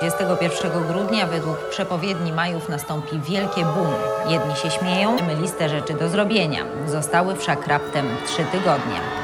21 grudnia według przepowiedni Majów nastąpi wielkie boom. Jedni się śmieją, mamy listę rzeczy do zrobienia. Zostały wszak raptem 3 tygodnie.